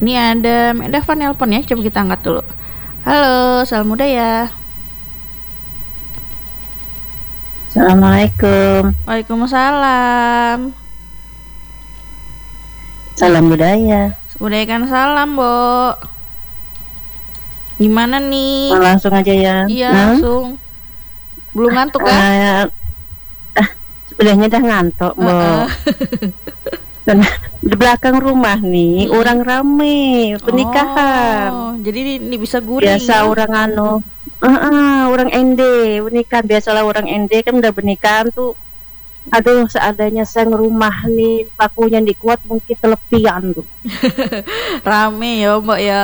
Ini ada Dava nelpon ya, coba kita angkat dulu. Halo, salam budaya. Assalamualaikum. Waalaikumsalam. Salam budaya. Budayakan salam, Bo. Gimana nih? Langsung aja ya. Iya, langsung. Belum ngantuk kan? Sebenarnya dah ngantuk, Bo. Dan di belakang rumah nih orang rame pernikahan. Oh, jadi ini bisa guring. Biasa ya? Orang orang ND pernikahan. Biasalah orang ND kan udah pernikahan tuh. Aduh, seadanya saya ngerumah nih pakunya dikuat mungkin kelebihan tuh. Rame ya Mbak ya.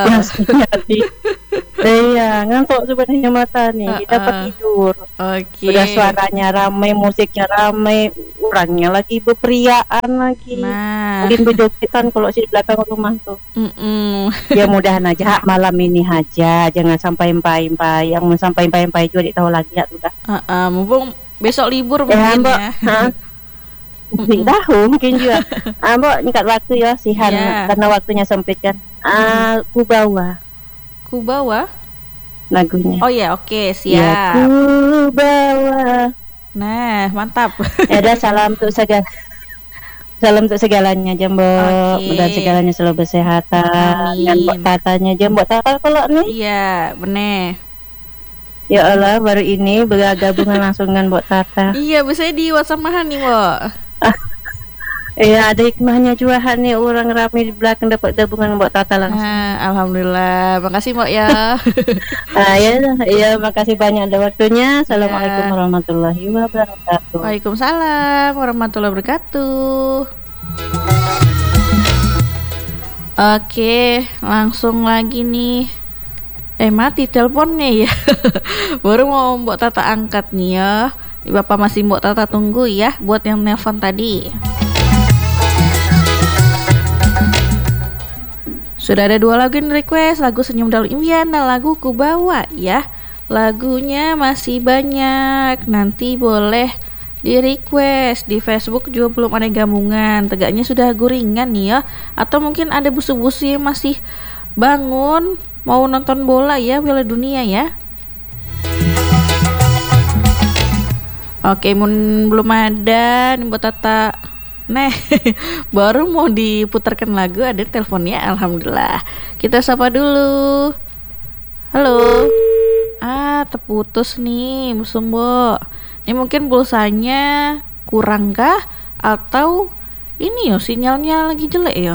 Iya, ngantuk sebenarnya mata nih. Kita dapat tidur. Oke. Udah suaranya rame, musiknya rame, orangnya lagi beperiaan lagi. Nah, mungkin bejogetan kalau di belakang rumah tuh. Ya mudahan aja malam ini aja, jangan sampai empai-empai. Yang mau sampai empai-empai juga tahu lagi ya udah. Mumpung besok libur mungkin ya. Tidak tahu mungkin juga. Mbak nyikat waktu ya sihan karena waktunya sempit kan. Ku bawa lagunya. Oh ya, oke, siap. Ya, ku bawa. Nah, mantap. Ya udah, salam untuk segalanya Jembo. Mudah segalanya selalu bersehat. Dan Mbok Tatanya Jembo Tata kalau nih. Iya, bener. Ya Allah, baru ini bergabungan langsung dengan Mbok Tata. Iya, biasanya di WhatsApp nih, Mbok. Iya, ada hikmahnya juga nih, orang ramai di belakang dapat gabungan Mbok Tata langsung. Alhamdulillah, makasih Mbok ya. Iya, makasih banyak ada waktunya. Assalamualaikum warahmatullahi wabarakatuh. Waalaikumsalam warahmatullahi wabarakatuh. Oke, langsung lagi nih. Mati teleponnya ya. Baru mau Mbok Tata angkat nih ya. Bapak masih Mbok Tata tunggu ya buat yang nelpon tadi. Sudah ada 2 lagu yang request, lagu Senyum Dalam Impian dan lagu Ku Bawa ya. Lagunya masih banyak, nanti boleh di request. Di Facebook juga belum ada gabungan, tegaknya sudah guringan nih ya. Atau mungkin ada busu-busu yang masih bangun mau nonton bola ya, Piala Dunia ya. Oke, belum ada nih buat Tata. Nah, baru mau diputarkan lagu, ada teleponnya. Alhamdulillah. Kita sapa dulu. Halo. Terputus nih, Musumbo. Ini mungkin pulsanya kurang kah? Atau ini yo sinyalnya lagi jelek ya?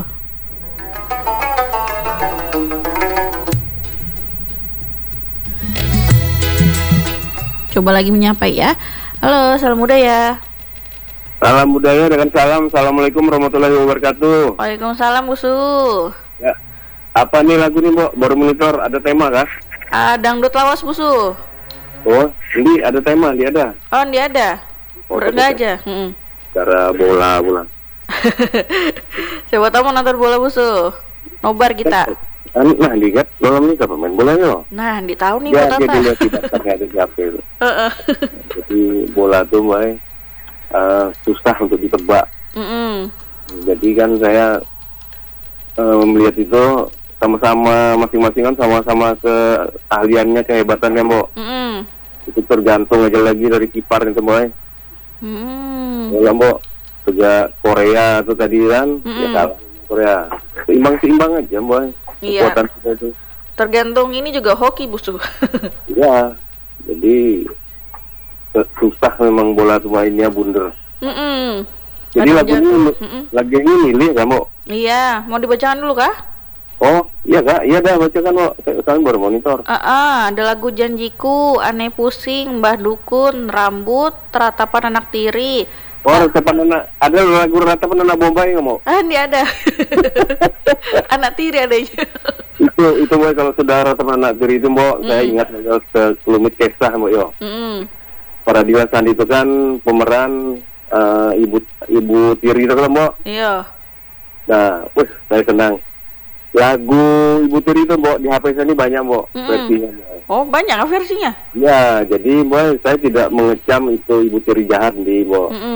Coba lagi menyapa ya. Halo, salam budaya. Salam budaya dengan salam. Assalamualaikum warahmatullahi wabarakatuh. Waalaikumsalam, Busu. Ya. Apa nih lagu nih, Mbok? Baru monitor, ada tema kah? Dangdut lawas, Busu. Oh, ini ada tema, dia ada. Oh, dia ada. Udah aja. Cara bola. Coba tahu mau nonton bola, Busu. Nobar kita. Nah, lihat malam ini siapa main bola yo? Nah, di tahu nih ya, Tata. Jadi lihat di daftarnya ada siapa itu. Jadi bola tuh Mbak, susah untuk ditebak. Jadi kan saya melihat itu sama-sama masing-masing kan sama-sama keahliannya, kehebatannya Mbak. Itu tergantung aja lagi dari kiper itu Mbak. Ya Mbak, juga Korea tuh tadi kan, ya kalah Korea. Seimbang aja Mbak. Iya. Itu. Tergantung ini juga hoki Busu. Iya. Jadi susah memang bola mainnya bunder. Jadi lagu ini milih kamu? Iya, mau dibacakan dulu kah? Oh, iya Kak, iya dah bacakan Mbak. Saya baru monitor. Ada lagu Janjiku, Aneh Pusing, Mbah Dukun, Rambut, Ratapan Anak Tiri. Oh, Ratapan Anak, ada lagu Ratapan Anak Bombay nggak mau? Ini ada. Anak Tiri adanya. Itu Mbak, kalau sudah Ratapan Anak Tiri itu Mbak, saya ingat sekelumit kisah Mbak yo. Para Diwa Sandi itu kan pemeran ibu Tiri itu kan Mbak. Iya. Nah, saya senang. Lagu Ibu Tiri itu Mbak di HP saya ini banyak Mbak versinya. Oh, banyak versinya? Ya, jadi Mbak saya tidak mengecam itu Ibu Tiri jahat di Mbak.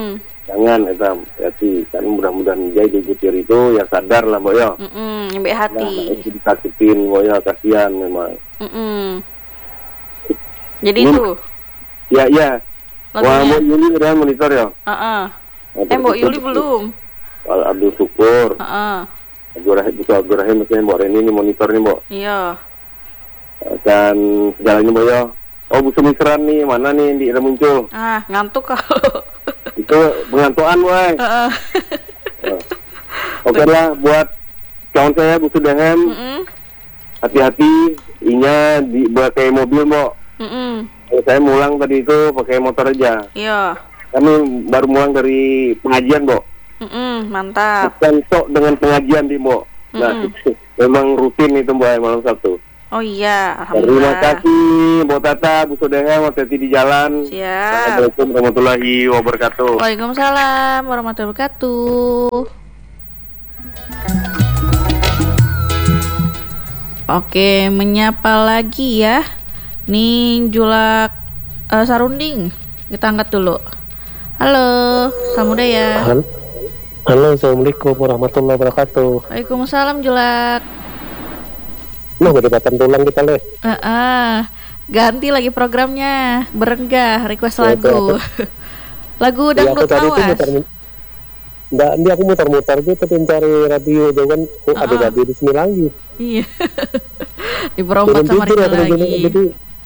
Jangan eta hati kan mudah-mudahan dia dibutir itu ya sadar lah Mbak ya. Nyampe hati. Nah, itu disakitin Mbak ya, kasihan memang. Jadi itu. Ya. Wah, Mbak Yuli udah monitor ya? Mbak Yuli belum. Abdul Syukur. Abdul Rahim misalnya Mbak Reni ini monitor nih Mbak. Iya. Dan sejalannya Mbak ya. Oh, Bu Sumisran nih, mana nih di muncul? Ngantuk kalau. Itu pengantuan, woy. Oke lah, buat kawan saya Bu Sudahem. Hati-hati, inya pakai mobil, Mbak. Saya mulang tadi itu pakai motor aja. Iya. Kami baru mulang dari pengajian, Mbak. Mantap. Tentok dengan pengajian di Mbak. Nah, memang rutin itu Mbak malam Sabtu. Oh iya, alhamdulillah. Terima kasih Mbak Tata, Bu Sudahem, hati-hati di jalan. Siap. Assalamualaikum warahmatullahi wabarakatuh. Waalaikumsalam warahmatullahi wabarakatuh. Oke, menyapa lagi ya. Nih Julak Sarunding. Kita angkat dulu. Halo, Samudaya. Halo, assalamualaikum warahmatullahi wabarakatuh. Waalaikumsalam Julak. Nah, kedapatan tulang kita leh. Ganti lagi programnya. Berenggah, request lagu. Lagu dangdut lawas. Nggak, ini aku muter-muter gitu mencari radio jangan ada radio di sini lagi. Iya. Diperompat sama Rina lagi. Jadi,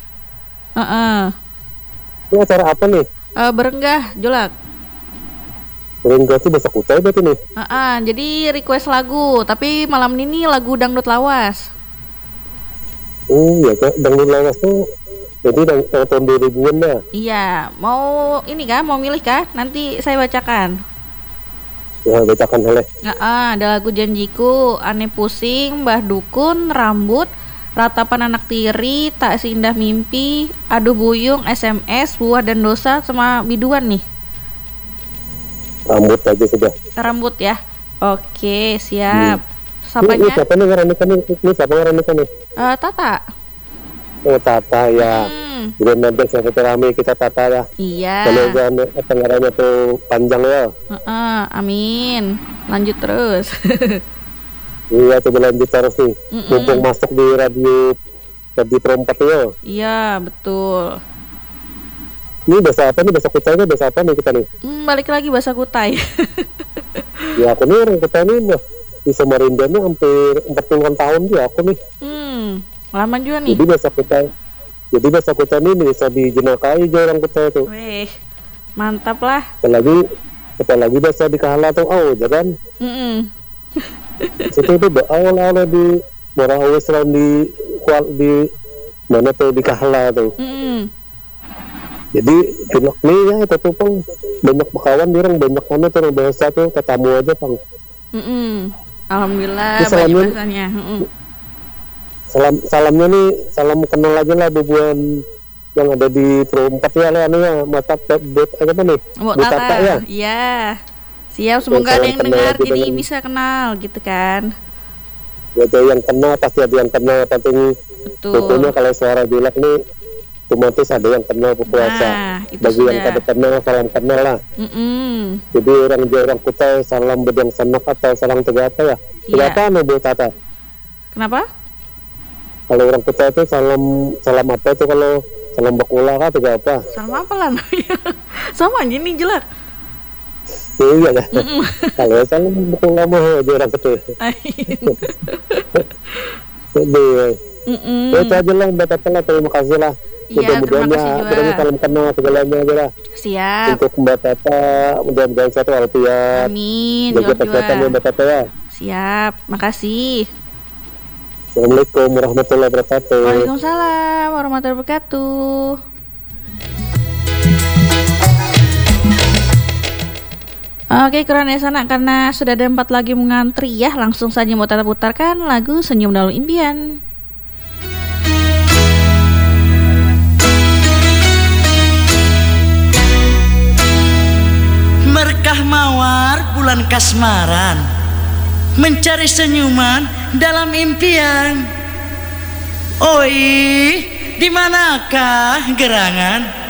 ini acara apa nih? Berenggah, Julak. Berenggah tuh bahasa Kutai berarti nih. Jadi request lagu, tapi malam ini lagu dangdut lawas. Iya, dangdut lawas tuh jadi tahun 2000-an ya. Iya, mau ini kah? Mau milih kah? Nanti saya bacakan. Ya, bacakan oleh. Ada lagu Janjiku, Aneh Pusing, Mbah Dukun, Rambut, Ratapan Anak Tiri, Tak Seindah Mimpi, Aduh Buyung, SMS, Buah dan Dosa, sama Biduan nih. Rambut aja sudah. Rambut ya. Oke, siap. Sapanya? Ini siapa nih ngaranikan nih? Ini siapa ngaranikan nih? Tata. Oh, Tata ya. Bukan nanti saya rame kita Tata ya. Iya. Kalau tengaranya tuh panjang ya. Amin. Lanjut terus. Iya, coba lanjut terus nih. Mumpung masuk di radio perempat ya. Iya, betul. Ini bahasa apa nih? Bahasa Kutainya bahasa apa nih kita nih? Balik lagi bahasa Kutai. Ya, aku nih orang Kutai nih di Samarinda nih hampir 40 tahun dia aku nih. Lama juga nih. Jadi bahasa Kutai ini bisa dijenakai aja orang Kutai tuh. Wih, mantap lah. Apalagi bahasa di Kahala tuh, jangan. Situ itu awal-awal di Mora Awes di mana tuh di Kahala tuh. Jadi pilok nih ya itu tuh pang banyak bekawan orang banyak mana tuh orang bahasa tuh tetamu aja pang. Alhamdulillah banyak bahasanya. Salamnya nih salam kenal aja lah bubuan yang ada di Perumpat ya lah ya mata apa nih Bu Tata ya. Iya. Siap, semoga ada yang dengar jadi bisa kenal gitu kan. Ya, ada yang kenal pasti ada yang kenal penting. Pokoknya kalau suara Julak nih otomatis ada yang kenal puasa. Bagi yang kada kenal salam kenal lah. Jadi orang Kutai salam bedang sanak atau salam tegapa ya. Tegapa nih Bu Tata. Kenapa? Kalau orang Kutai itu salam apa itu kalau salam bakula kah tegapa? Salam apa lah? Sama aja nih Julak. Iya kan. Kalau salam bakula mah aja orang Kutai. Itu aja lah Mbak Tata lah, terima kasih lah. Iya, terima kasih juga. Salam kenal segalanya aja lah. Siap. Untuk Mbak Tata, mudah-mudahan satu alfiat. Amin. Jaga kesehatan Mbak Tata ya. Siap, makasih. Assalamualaikum warahmatullahi wabarakatuh. Waalaikumsalam warahmatullahi wabarakatuh. Oke, kurang sana karena sudah ada 4 lagi mengantri ya. Langsung saja mau Tata putarkan lagu Senyum Dalam Impian. Berkah mawar bulan kasmaran, mencari senyuman dalam impian. Oi, di manakah gerangan?